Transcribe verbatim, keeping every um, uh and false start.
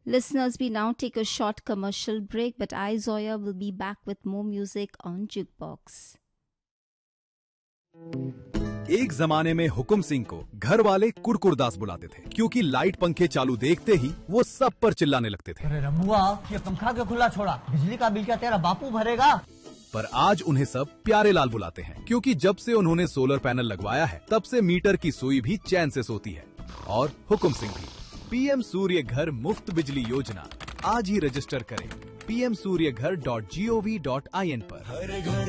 Listeners, we now take a short commercial break, but I, Zoya, will be back with more music on Jukebox. एक जमाने में हुकुम सिंह को घर वाले कुरकुरदास बुलाते थे, क्योंकि लाइट पंखे चालू देखते ही वो सब पर चिल्लाने लगते थे। अरे रमुआ, ये पंखा क्यों खुला छोड़ा? बिजली का बिल क्या तेरा बापू भरेगा? पर आज उन्हें सब प्यारे लाल बुलाते हैं, क्योंकि जब से उन्होंने सोलर पैनल लगवाया है तब से मीटर की सुई भी चैन से सोती है। और हुकुम सिंह भी। पीएम सूर्य घर मुफ्त बिजली योजना आज ही रजिस्टर करें पी एम सूर्य घर dot G O V dot I N पर।